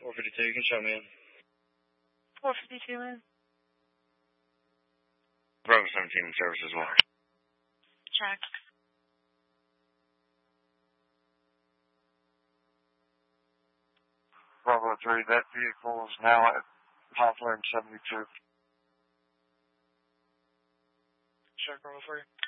452, you can show me in. 452 in. Bravo 17 in service as well. Check. Bravo 3, that vehicle is now at Hawthorne 72. Check, Bravo 3.